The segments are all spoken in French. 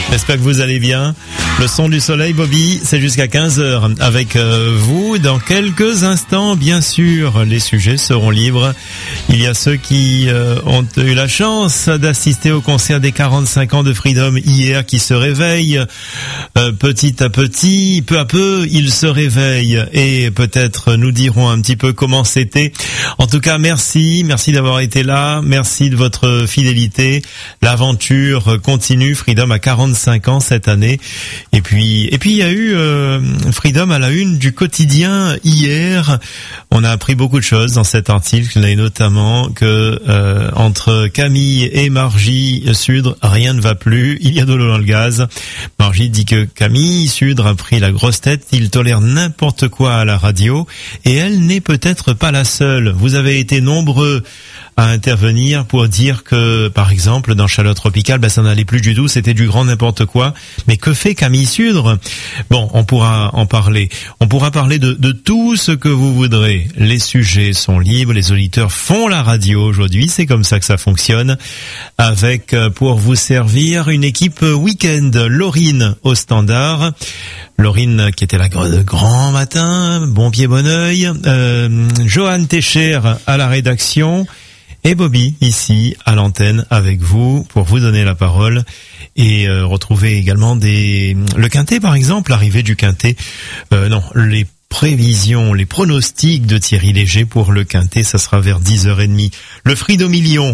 J'espère que vous allez bien. Le son du soleil, Bobby, c'est jusqu'à 15h avec vous. Dans quelques instants, bien sûr, les sujets seront libres. Il y a ceux qui ont eu la chance d'assister au concert des 45 ans de Freedom hier qui se réveillent petit à petit, peu à peu, ils se réveillent et peut-être nous diront un petit peu comment c'était. En tout cas, merci d'avoir été là, merci de votre fidélité. L'aventure continue, Freedom a 45 ans cette année. Et puis il y a eu Freedom à la une du quotidien hier. On a appris beaucoup de choses dans cet article, et notamment que entre Camille et Margie Sudre, rien ne va plus. Il y a de l'eau dans le gaz. Margie dit que Camille Sudre a pris la grosse tête. Il tolère n'importe quoi à la radio, et elle n'est peut-être pas la seule. Vous avez été nombreux à intervenir pour dire que, par exemple, dans Chaleur Tropicale, ça n'allait plus du tout, c'était du grand n'importe quoi. Mais que fait Camille Sudre? Bon, on pourra en parler. On pourra parler de tout ce que vous voudrez. Les sujets sont libres, les auditeurs font la radio aujourd'hui, c'est comme ça que ça fonctionne. Avec, pour vous servir, une équipe week-end, Laurine au standard. Laurine qui était là grand matin, bon pied, bon oeil. Johan Técher à la rédaction. Et Bobby, ici, à l'antenne, avec vous, pour vous donner la parole et retrouver également le Quintet, par exemple, l'arrivée du Quintet. Les prévisions, les pronostics de Thierry Léger pour le Quintet, ça sera vers 10h30. Le Frido Million,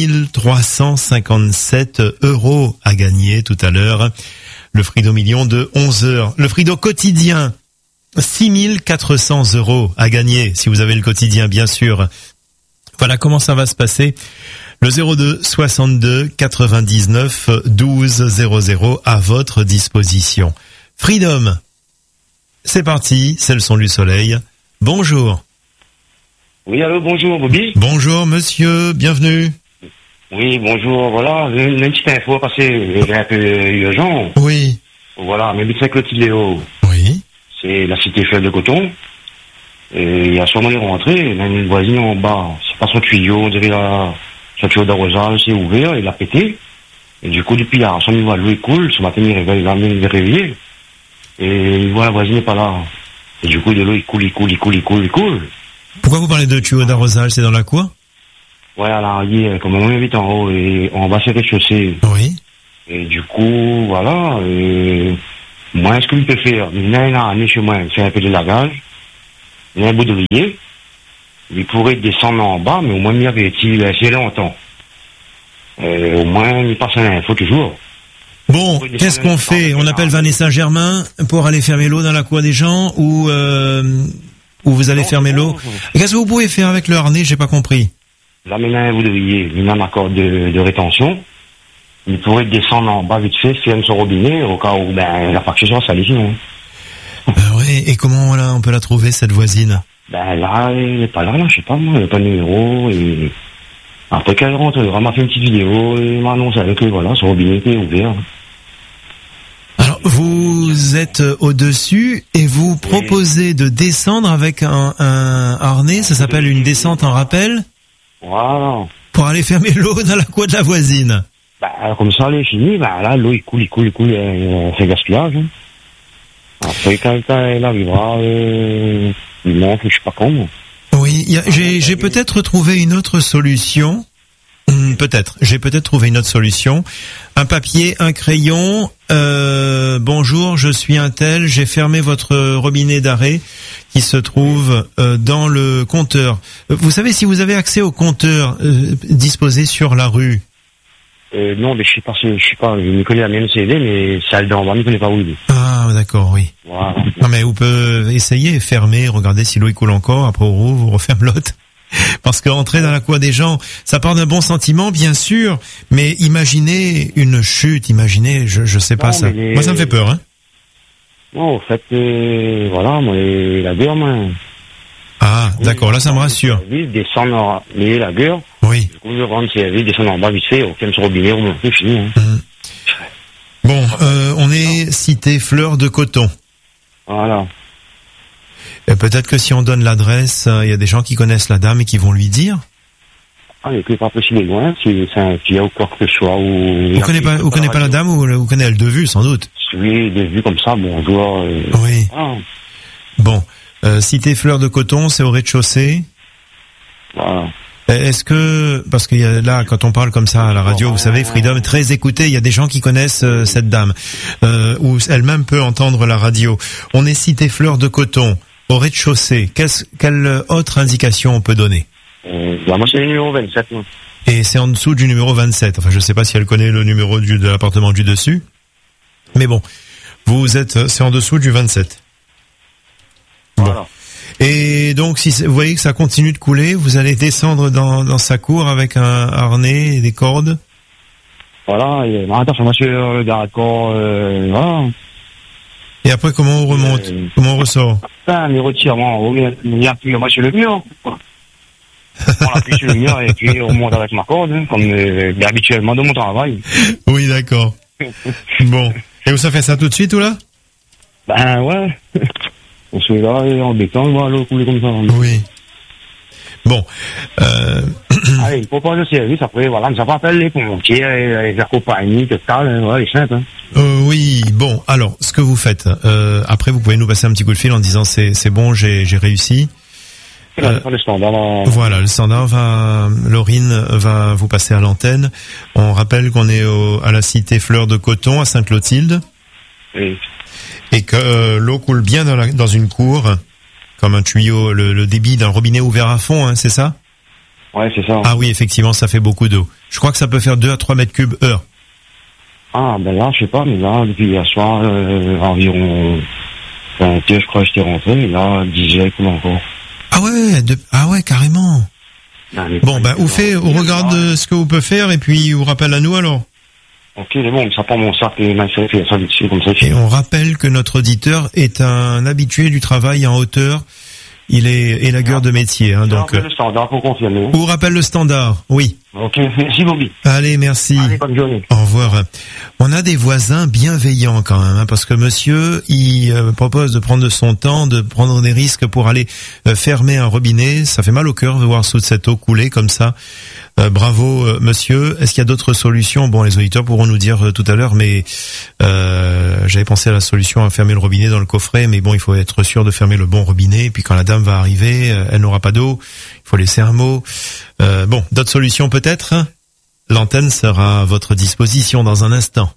1357 € à gagner tout à l'heure. Le Frido Million de 11h. Le Frido Quotidien, 6400 € à gagner, si vous avez le quotidien, bien sûr. Voilà comment ça va se passer. Le 02 62 99 12 00 à votre disposition. Freedom, c'est parti, c'est le son du soleil. Bonjour. Oui, allô, bonjour, Bobby. Bonjour, monsieur, bienvenue. Oui, bonjour, voilà, une petite info parce que c'est un peu urgent. Oui. Voilà, mais c'est Clotilde Léo. Oui. C'est la cité Fleur de Coton. Et il y a sûrement les rentrées, il y a une voisine en bas, c'est pas son tuyau, on dirait son tuyau d'arrosage, c'est ouvert, il a pété. Et du coup, depuis là, son niveau à l'eau, il coule, ce matin, il va me réveiller. Et il voit la voisine n'est pas là. Et du coup, de l'eau, il coule. Pourquoi vous parlez de tuyau d'arrosage, c'est dans la cour? Ouais, à l'arrière, comme on m'invite en haut, et on va se rez-de-chaussée. Oui. Et du coup, voilà, moi, ce qu'il peut faire, il vient aller chez moi, faire un peu de lavage. Il y a un baudrier, il pourrait descendre en bas, mais au moins il avertit assez longtemps. Au moins il passe à l'info toujours. Bon, qu'est-ce qu'on fait? On appelle Vanessa Germain pour aller fermer l'eau dans la cour des gens ou vous allez fermer l'eau? Qu'est-ce que vous pouvez faire avec le harnais? J'ai pas compris. Là maintenant un baudrier, il a un accord de rétention. Il pourrait descendre en bas vite fait, fermer son robinet au cas où la facture sera salée sinon. Oui, et comment on peut la trouver, cette voisine? Là, elle n'est pas là, je sais pas moi, elle n'a pas de numéro, et après qu'elle rentre, elle m'a fait une petite vidéo, et m'a annoncé avec eux, voilà, son robinet était ouvert. Alors, vous êtes au-dessus, et vous proposez de descendre avec un harnais, ça s'appelle une descente en rappel? Voilà. Pour aller fermer l'eau dans la cour de la voisine? Comme ça, elle est finie, là, l'eau, il coule, elle fait gaspillage, hein. Après, quand elle arrivera, il manque, je sais pas comment. Oui, j'ai peut-être trouvé une autre solution. J'ai peut-être trouvé une autre solution. Un papier, un crayon. Bonjour, je suis un tel. J'ai fermé votre robinet d'arrêt qui se trouve dans le compteur. Vous savez si vous avez accès au compteur disposé sur la rue? Non, mais je sais pas, je me connais la mienne CD, mais celle d'en bas, je ne connais pas où il est. Ah, d'accord, oui. Voilà. Non, mais vous pouvez essayer, fermer, regarder si l'eau coule encore, après on rouvre, on referme l'autre. Parce que entrer dans la cour des gens, ça part d'un bon sentiment, bien sûr, mais imaginez une chute, je sais pas, ça. Moi, ça me fait peur, hein. Non, en fait, voilà, moi, la gueule, moi. Ah, d'accord, là, ça me rassure. Descendre, la gueule. Oui. Du coup, je rentre service, descendre en bas vite fait, au calme sur robinet, on monte, fini, hein. Bon, on est cité Fleur de Coton. Voilà. Et peut-être que si on donne l'adresse, il y a des gens qui connaissent la dame et qui vont lui dire. Ah, et puis pas possible loin, si c'est un client ou quoi que ce soit. Vous connaissez pas la dame ou vous connaissez elle de vue, sans doute? Oui, de vue comme ça, bonjour. Oui. Ah. Bon, cité Fleur de Coton, c'est au rez-de-chaussée. Voilà. Est-ce que, parce qu'il y a là, quand on parle comme ça à la radio, vous savez, Freedom est très écouté, il y a des gens qui connaissent cette dame, ou elle-même peut entendre la radio. On est cité Fleur de Coton, au rez-de-chaussée. Quelle autre indication on peut donner? Moi, c'est le numéro 27. Non. Et c'est en dessous du numéro 27. Enfin, je sais pas si elle connaît le numéro de l'appartement du dessus. Mais bon, c'est en dessous du 27. Voilà. Bon. Et donc, si vous voyez que ça continue de couler, vous allez descendre dans sa cour avec un harnais et des cordes. Voilà, et attention, moi, le d'accord, voilà. Et après, comment on remonte? Comment on ressort? Ben, les retirements, on appuie moi sur le mur. On appuie sur le mur et puis on monte avec ma corde, hein, comme habituellement de mon travail. Oui, d'accord. Bon. Et ça fait ça tout de suite, ou là? Ben, ouais. On se met là et on détend, on va l'eau couler comme ça. Oui. Bon. Allez, il propose le service, après, voilà, ça rappelle les pompiers, les compagnies, tout ça, voilà, les simple, hein. Oui, bon, alors, ce que vous faites, après, vous pouvez nous passer un petit coup de fil en disant c'est bon, j'ai réussi. Le standard, voilà, le standard Laurine va vous passer à l'antenne. On rappelle qu'on est à la cité Fleur de Coton, à Sainte-Clotilde. Oui. Et que l'eau coule bien dans une cour, comme un tuyau, le débit d'un robinet ouvert à fond, hein, c'est ça? Ouais, c'est ça. Ah oui, effectivement, ça fait beaucoup d'eau. Je crois que ça peut faire 2 à 3 mètres cubes heure. Ah, ben là, je sais pas, mais là, depuis hier soir, environ 20 je crois que j'étais rentré, et là, 10 comme encore. Ah ouais, carrément. Bon, ben, on regarde ce que vous pouvez faire, et puis on rappelle à nous alors. Ok, c'est bon, ça prend mon sac et ma fait ça dessus, comme ça. Et on rappelle que notre auditeur est un habitué du travail en hauteur. Il est élagueur de métier, hein, donc. Le standard pour confirmer. Vous rappelle le standard, oui. Ok, merci Bobby. Allez, merci. Allez, bonne journée. Au revoir. On a des voisins bienveillants quand même, hein, parce que monsieur, il propose de prendre son temps, de prendre des risques pour aller fermer un robinet. Ça fait mal au cœur de voir toute cette eau couler comme ça. Bravo, monsieur. Est-ce qu'il y a d'autres solutions? Bon, les auditeurs pourront nous dire tout à l'heure, mais j'avais pensé à la solution à fermer le robinet dans le coffret, mais bon, il faut être sûr de fermer le bon robinet. Et puis quand la dame va arriver, elle n'aura pas d'eau. Il faut laisser un mot. Bon, d'autres solutions peut-être? L'antenne sera à votre disposition dans un instant.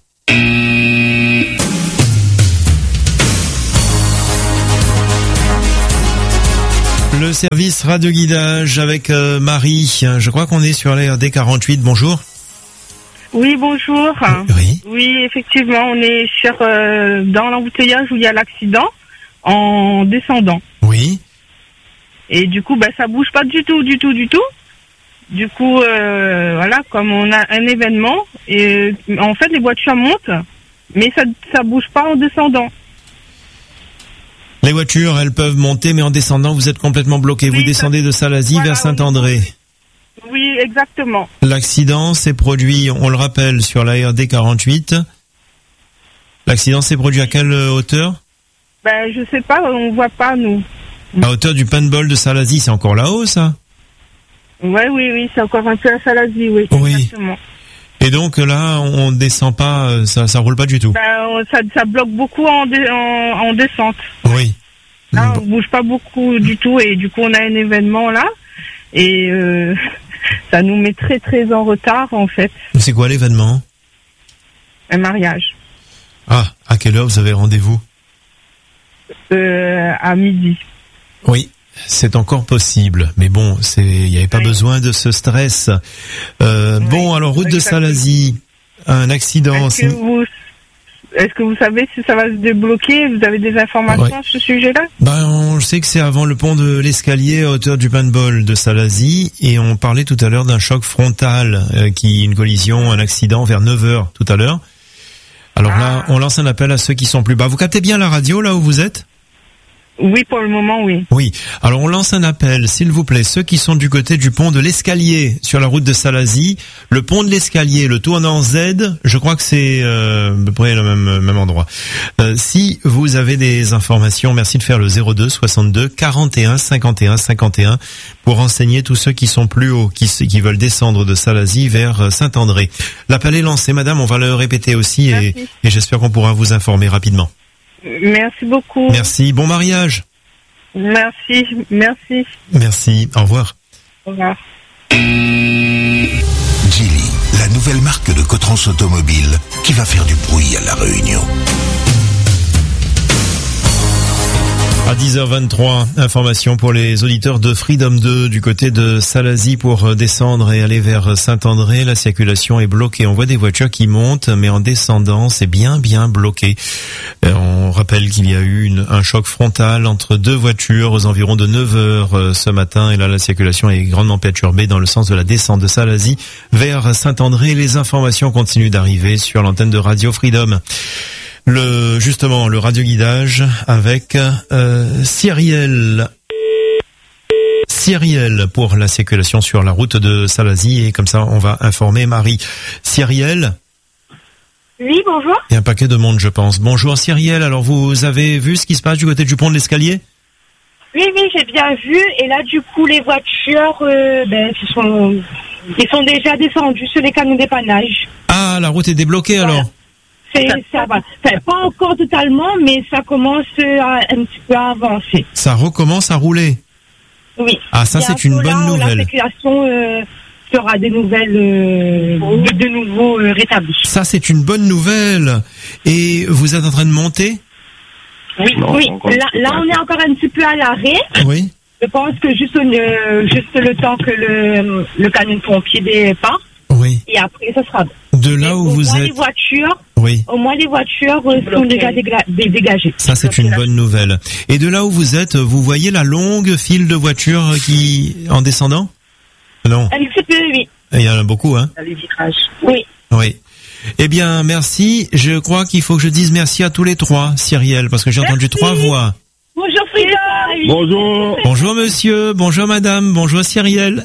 Le service radioguidage avec Marie. Je crois qu'on est sur la RD 48. Bonjour. Oui, bonjour. Oui. Oui, effectivement, on est dans l'embouteillage où il y a l'accident en descendant. Oui. Et du coup, ça bouge pas du tout. Du coup, voilà, comme on a un événement, et en fait, les voitures montent, mais ça bouge pas en descendant. Les voitures, elles peuvent monter, mais en descendant, vous êtes complètement bloqué. Oui, vous descendez de Salazie vers Saint-André. Oui, exactement. L'accident s'est produit, on le rappelle, sur la RD 48. L'accident s'est produit à quelle hauteur? Je sais pas, on voit pas, nous. À hauteur du paintball de Salazie, c'est encore là-haut, ça? Oui, c'est encore un peu à Salazie, oui. Exactement. Et donc là, on descend pas, ça roule pas du tout. Ça bloque beaucoup en descente. Oui. Là, on bouge pas beaucoup du tout, et du coup, on a un événement là, et ça nous met très très en retard en fait. C'est quoi l'événement? Un mariage. Ah, à quelle heure vous avez rendez-vous? À midi. Oui. C'est encore possible, mais bon, il n'y avait pas besoin de ce stress. Bon, alors route de Salazie, un accident. Est-ce que vous savez si ça va se débloquer? Vous avez des informations sur ce sujet-là? On sait que c'est avant le pont de l'Escalier à hauteur du paintball de Salazie, et on parlait tout à l'heure d'un choc frontal, une collision, un accident vers 9h tout à l'heure. Alors là, on lance un appel à ceux qui sont plus bas. Vous captez bien la radio là où vous êtes? Oui, pour le moment, oui. Oui. Alors on lance un appel, s'il vous plaît, ceux qui sont du côté du pont de l'Escalier sur la route de Salazie, le pont de l'Escalier, le tournant Z, je crois que c'est à peu près le même endroit. Si vous avez des informations, merci de faire le 02 62 41 51 51 pour renseigner tous ceux qui sont plus hauts, qui veulent descendre de Salazie vers Saint-André. L'appel est lancé, madame, on va le répéter aussi et j'espère qu'on pourra vous informer rapidement. Merci beaucoup. Merci, bon mariage. Merci. Merci, au revoir. Au revoir. Geely, la nouvelle marque de Cotrans Automobile qui va faire du bruit à La Réunion. À 10h23, information pour les auditeurs de Freedom 2 du côté de Salazie pour descendre et aller vers Saint-André. La circulation est bloquée. On voit des voitures qui montent, mais en descendant, c'est bien bloqué. On rappelle qu'il y a eu un choc frontal entre deux voitures aux environs de 9h ce matin. Et là, la circulation est grandement perturbée dans le sens de la descente de Salazie vers Saint-André. Les informations continuent d'arriver sur l'antenne de Radio Freedom. Justement, le radioguidage avec Cyrielle pour la circulation sur la route de Salazie et comme ça on va informer Marie. Cyrielle. Oui, bonjour. Il y a un paquet de monde, je pense. Bonjour Cyrielle, alors vous avez vu ce qui se passe du côté du pont de l'Escalier ? Oui, j'ai bien vu. Et là, du coup, les voitures, ils sont déjà descendus sur les camions dépannage. Ah, la route est débloquée alors ? Ça va. Enfin, pas encore totalement, mais ça commence un petit peu à avancer. Ça recommence à rouler. Oui. Ah, ça c'est une bonne nouvelle. La circulation sera de nouveau rétablie. Ça c'est une bonne nouvelle. Et vous êtes en train de monter ? Oui. Là, on est encore un petit peu à l'arrêt. Oui. Je pense que juste le temps que le camion de pompier départ. Oui. Et après, ça sera bon. De là où vous êtes. Au moins les voitures sont déjà dégagées. Ça, c'est une bonne nouvelle. Et de là où vous êtes, vous voyez la longue file de voitures en descendant ? Non. Un petit peu, oui. Il y en a beaucoup, hein ? Les vitrages. Oui. Oui. Eh bien, merci. Je crois qu'il faut que je dise merci à tous les trois, Cyrielle, parce que j'ai entendu 3 voix. Bonjour Frida. Bonjour. Bonjour monsieur, bonjour madame, bonjour Cyrielle.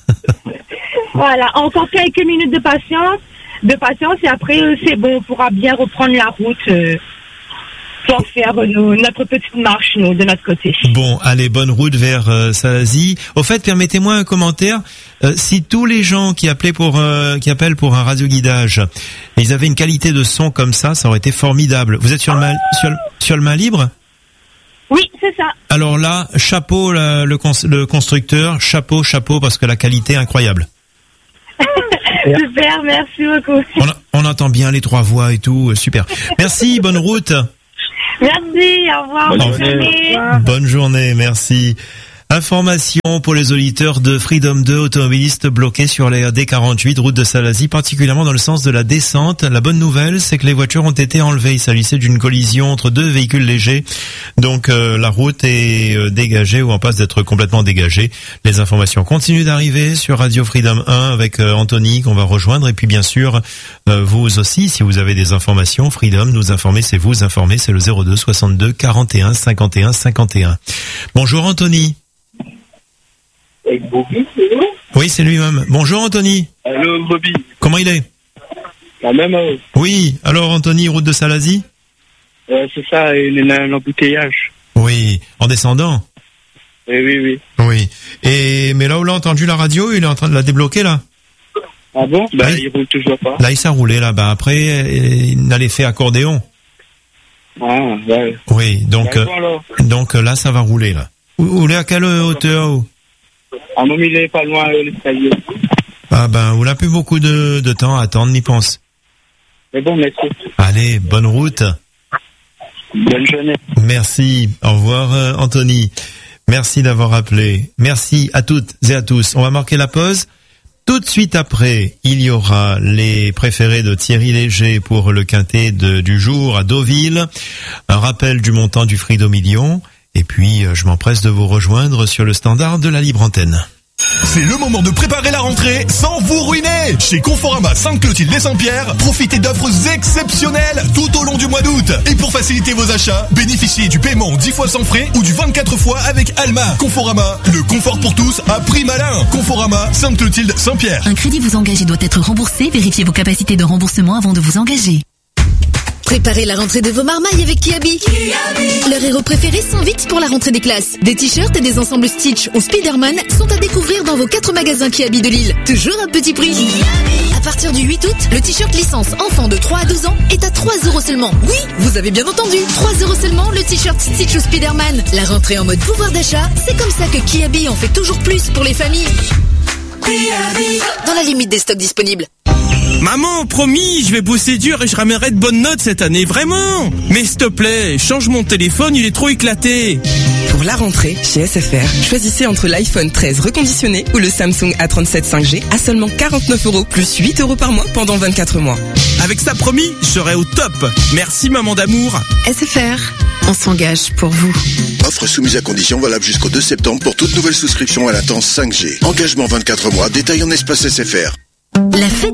Voilà, encore quelques minutes de patience et après c'est bon, on pourra bien reprendre la route pour faire notre petite marche de notre côté. Bon, allez, bonne route vers Salazie. Au fait, permettez-moi un commentaire. Si tous les gens qui appellent pour un radioguidage, ils avaient une qualité de son comme ça aurait été formidable. Vous êtes sur le main libre ? Oui, c'est ça. Alors là, chapeau le constructeur, chapeau parce que la qualité est incroyable. Super, merci beaucoup. On entend bien les 3 voix et tout, super. Merci, bonne route. Merci, au revoir. Bonne journée. Bonne journée, merci. Information pour les auditeurs de Freedom 2, automobilistes bloqués sur les D48, route de Salazie, particulièrement dans le sens de la descente. La bonne nouvelle, c'est que les voitures ont été enlevées. Il s'agissait d'une collision entre 2 véhicules légers. Donc la route est dégagée ou en passe d'être complètement dégagée. Les informations continuent d'arriver sur Radio Freedom 1 avec Anthony qu'on va rejoindre. Et puis bien sûr, vous aussi, si vous avez des informations, Freedom, nous informer, c'est vous informer, c'est le 02 62 41 51 51. Bonjour Anthony. Avec Bobby, c'est lui ? Oui, c'est lui-même. Bonjour Anthony. Allô Bobby. Comment il est ? La même. Oui, alors Anthony, route de Salazie ? C'est ça, il y a un embouteillage. Oui, en descendant ? Oui. Oui. Mais là où l'a entendu la radio, il est en train de la débloquer là ? Ah bon ? Oui. Il roule toujours pas. Là, il s'est roulé là. Après, il a l'effet accordéon. Ah, ouais. Oui, donc là, ça va rouler là. Vous voulez à quelle hauteur ? Ah non, mais il est pas loin de l'escalier. Ah ben, vous n'avez plus beaucoup de temps à attendre, n'y pense. Mais bon, merci. Allez, bonne route. Bonne journée. Merci. Au revoir Anthony. Merci d'avoir appelé. Merci à toutes et à tous. On va marquer la pause. Tout de suite après, il y aura les préférés de Thierry Léger pour le quintet du jour à Deauville. Un rappel du montant du Freedom Million. Et puis, je m'empresse de vous rejoindre sur le standard de la libre antenne. C'est le moment de préparer la rentrée sans vous ruiner. Chez Conforama Sainte-Clotilde et Saint-Pierre, profitez d'offres exceptionnelles tout au long du mois d'août. Et pour faciliter vos achats, bénéficiez du paiement 10 fois sans frais ou du 24 fois avec Alma. Conforama, le confort pour tous à prix malin. Conforama Sainte-Clotilde, Saint-Pierre. Un crédit vous engage et doit être remboursé. Vérifiez vos capacités de remboursement avant de vous engager. Préparez la rentrée de vos marmailles avec Kiabi. Leurs héros préférés s'invitent pour la rentrée des classes. Des t-shirts et des ensembles Stitch ou Spider-Man sont à découvrir dans vos 4 magasins Kiabi de Lille. Toujours à petit prix. À partir du 8 août, le t-shirt licence enfant de 3 à 12 ans est à 3 € seulement. Oui, vous avez bien entendu, 3 € seulement le t-shirt Stitch ou Spider-Man. La rentrée en mode pouvoir d'achat, c'est comme ça que Kiabi en fait toujours plus pour les familles. Dans la limite des stocks disponibles. Maman, promis, je vais bosser dur et je ramènerai de bonnes notes cette année, vraiment. Mais s'il te plaît, change mon téléphone, il est trop éclaté. Pour la rentrée, chez SFR, choisissez entre l'iPhone 13 reconditionné ou le Samsung A37 5G à seulement 49 € plus 8 € par mois pendant 24 mois. Avec ça, promis, je serai au top. Merci, maman d'amour. SFR, on s'engage pour vous. Offre soumise à condition valable jusqu'au 2 septembre pour toute nouvelle souscription à latence 5G. Engagement 24 mois, détail en espace SFR. La fête